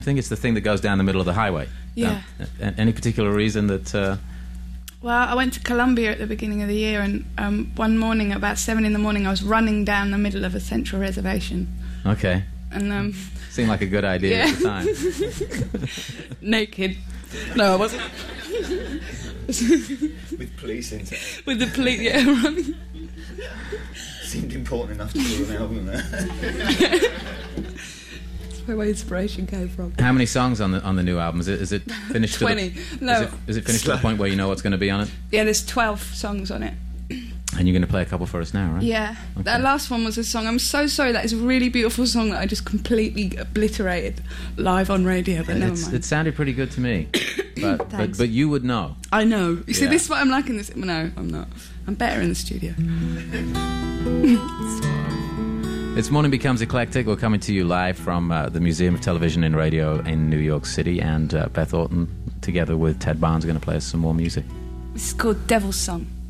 I think it's the thing that goes down the middle of the highway. Yeah. Any particular reason that... Well, I went to Colombia at the beginning of the year, and one morning, about 7 in the morning, I was running down the middle of a central reservation. Okay. And seemed like a good idea at the time. Naked. No, I wasn't. With police in town. With the police, yeah. Running. Seemed important enough to do an album there. That's where my inspiration came from. How many songs on the new album? Is it finished? 20. No. Is it finished to the point where you know what's going to be on it? Yeah, there's 12 songs on it. And you're going to play a couple for us now, right? Yeah. Okay. That last one was a song. I'm so sorry. That is a really beautiful song that I just completely obliterated live on radio. But never mind. It sounded pretty good to me. But you would know. I know. You see, this is what I'm like in this. No, I'm not. I'm better in the studio. It's Morning Becomes Eclectic. We're coming to you live from the Museum of Television and Radio in New York City, and Beth Orton, together with Ted Barnes, are going to play us some more music. This is called Devil's Song.